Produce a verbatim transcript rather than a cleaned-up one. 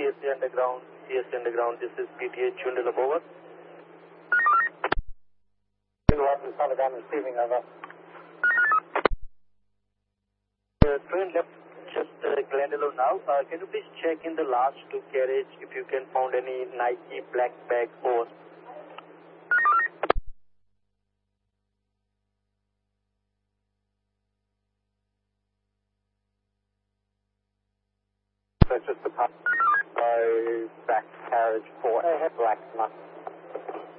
C S C Underground, C S C Underground, this is P T H Joondalup, over. One Telegram receiving, over. Uh, train left just uh, Glendalough now. Uh, can you please check in the last two carriage if you can found any Nike black bag or... So just the pump. So back carriage for Air Black Month.